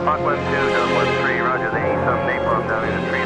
Hawk 1-2, Dub 1-3, roger, they need some napalm down in the tree.